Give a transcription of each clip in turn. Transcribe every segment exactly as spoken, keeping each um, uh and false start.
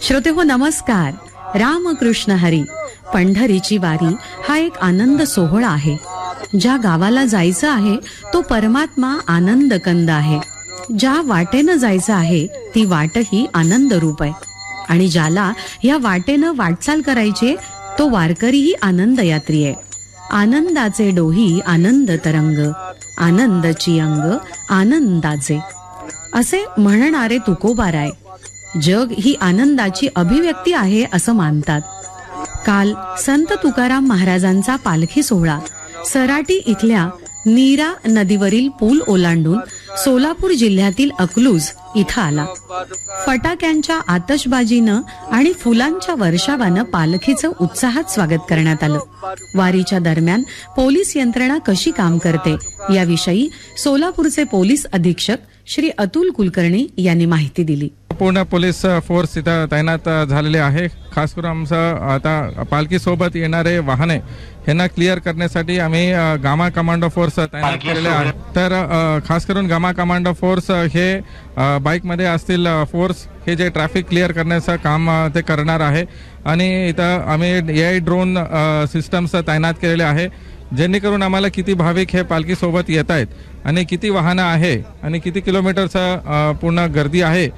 श्रोते हो नमस्कार. रामकृष्ण हरी. पंढरीची वारी हा एक आनंद सोहळा आहे. ज्या गावाला जायचं आहे तो परमात्मा आनंद कंद आहे. ज्या वाटेनं जायचं आहे ती वाटही आनंद रूप आहे. आणि ज्याला या वाटेनं वाटचाल करायची तो वारकरीही आनंद यात्री आहे. आनंदाचे डोही आनंद तरंग, आनंदची अंग आनंदाचे, असे म्हणणारे तुकोबाराय. जग ही आनंदाची अभिव्यक्ती आहे असं मानतात. काल संत तुकाराम महाराजांचा पालखी सोहळा सराटी इथल्या नीरा नदीवरील पूल ओलांडून सोलापूर जिल्ह्यातील अकलूज इथं आला. फटाक्यांच्या आतषबाजीनं आणि फुलांच्या वर्षावानं पालखीचं उत्साहात स्वागत करण्यात आलं. वारीच्या दरम्यान पोलीस यंत्रणा कशी काम करते याविषयी सोलापूरचे पोलीस अधीक्षक श्री अतुल कुलकर्णी यांनी माहिती दिली. पूर्ण पोलीस फोर्स इथं तैनात झालेले आहे. खास करून आमचं आता पालखी सोबत येणारे वाहने यांना क्लिअर करण्यासाठी आम्ही गामा कमांडो फोर्स तैनात केलेले आहे. तर खास करून गामा कमांडो फोर्स हे बाईक मध्ये असतील फोर्स हे जे ट्रॅफिक क्लिअर करण्याचं काम ते करणार आहे. आणि इथं आम्ही ए आय ड्रोन सिस्टम्स तैनात केलेले आहे, जेणेकरून आम्हाला किती भाविक हे पालखी सोबत येत आहेत आणि किती वाहनं आहे आणि किती किलोमीटरचा पूर्ण गर्दी आहे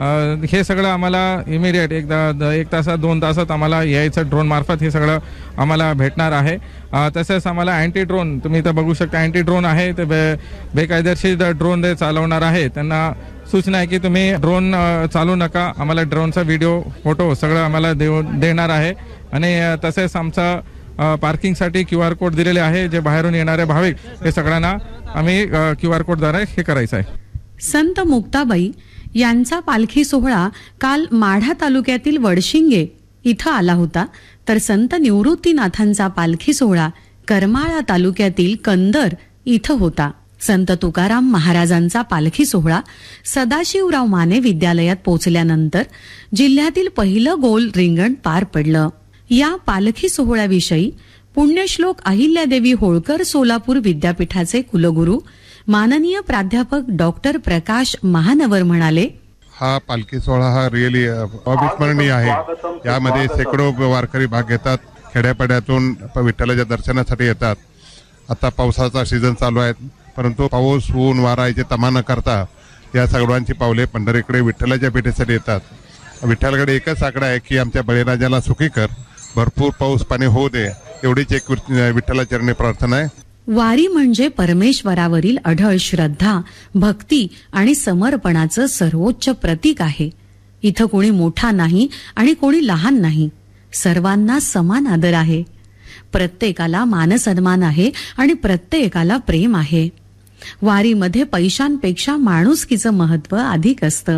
हे सगळं आम्हाला इमिडिएट एक एक तासात दोन तासात आम्हाला यायचं ड्रोन मार्फत हे सगळं आम्हाला भेटणार आहे. तसेच आम्हाला अँटी ड्रोन तुम्ही इथं बघू शकता, अँटी ड्रोन आहे ते बे बेकायदेशीर ड्रोन जे चालवणार आहे त्यांना सूचना आहे की तुम्ही ड्रोन चालू नका. आम्हाला ड्रोनचा व्हिडिओ फोटो सगळं आम्हाला देऊ देणार आहे. आणि तसेच आमचा पार्किंगसाठी क्यू आर कोड दिलेले आहे, जे बाहेरून येणारे भाविक हे सगळ्यांना आम्ही क्यू आर कोडद्वारे हे करायचं आहे. संत मुक्ताबाई यांचा पालखी सोहळा काल माढा तालुक्यातील वडशिंगे इथं आला होता. तर संत निवृत्तीनाथांचा पालखी सोहळा करमाळा तालुक्यातील कंदर इथं होता. संत तुकाराम महाराजांचा पालखी सोहळा सदाशिवराव माने विद्यालयात पोहोचल्यानंतर जिल्ह्यातील पहिलं गोल रिंगण पार पडलं. या पालखी सोहळ्याविषयी पुण्यश्लोक अहिल्यादेवी होळकर सोलापूर विद्यापीठाचे कुलगुरू माननीय प्राध्यापक डॉक्टर प्रकाश महानवर म्हणाले, हा पालखी सोहळा हा रिअली अविस्मरणीय आहे. यामध्ये शेकडो वारकरी भाग घेतात. खेड्यापाड्यातून विठ्ठलाच्या दर्शनासाठी येतात. आता पावसाचा सीझन चालू आहे, परंतु पाऊस ऊन वारा याचे तमा न करता या सर्वांची पावले पंढरीकडे विठ्ठलाच्या भेटीसाठी येतात. विठ्ठलाकडे एकच आकडा आहे की आमच्या बळीराजाला सुखी कर, भरपूर पाऊस पाणी होऊ दे, एवढीच एक विठ्ठलाचरणी प्रार्थना आहे. वारी म्हणजे परमेश्वरावरील अढळ श्रद्धा, भक्ती आणि समर्पणाचं सर्वोच्च प्रतीक आहे. इथं कोणी मोठा नाही आणि कोणी लहान नाही, सर्वांना समान आदर आहे. प्रत्येकाला मानसन्मान आहे आणि प्रत्येकाला प्रेम आहे. वारीमध्ये पैशांपेक्षा माणुसकीचं महत्व अधिक असतं.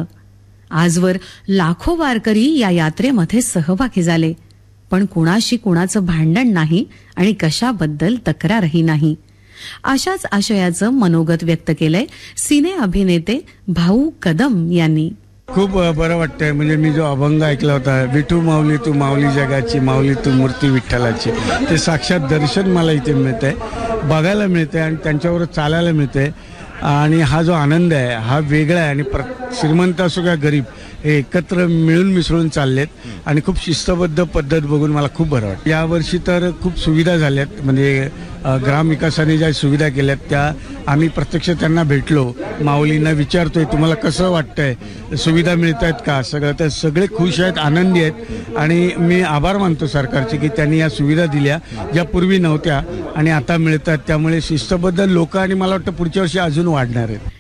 आजवर लाखो वारकरी या यात्रेमध्ये सहभागी झाले, पण कुणाशी कुणाचं भांडण नाही आणि कशाबद्दल तक्रारही नाही. अशाच आशयाचं मनोगत व्यक्त केलंय सिने अभिनेते भाऊ कदम यांनी. खूप बरं वाटतंय. म्हणजे मी जो अभंग ऐकला होता, विठू माऊली तू माऊली जगाची, माऊली तू मूर्ती विठ्ठलाची, ते साक्षात दर्शन मला इथे मिळतंय, बघायला मिळतंय आणि त्यांच्यावर चालायला मिळतंय. आणि हा जो आनंद आहे हा वेगळा आहे. आणि प्र श्रीमंत असो किंवा गरीब हे एकत्र मिळून मिसळून चाललेत आणि खूप शिस्तबद्ध पद्धत बघून मला खूप बरं वाटतं. यावर्षी तर खूप सुविधा झाल्यात. म्हणजे ग्रामविकासाने ज्या सुविधा केल्यात त्या आम्ही प्रत्यक्ष त्यांना भेटलो, माऊलींना विचारतोय तुम्हाला कसं वाटतंय, सुविधा मिळत आहेत का, सगळं. तर सगळे खुश आहेत, आनंदी आहेत. आणि मी आभार मानतो सरकारचे की त्यांनी या सुविधा दिल्या ज्या पूर्वी नव्हत्या आणि आता मिळतात. त्यामुळे शिस्तबद्ध लोक आणि मला वाटतं पुढच्या वर्षी अजून वाढणार आहेत.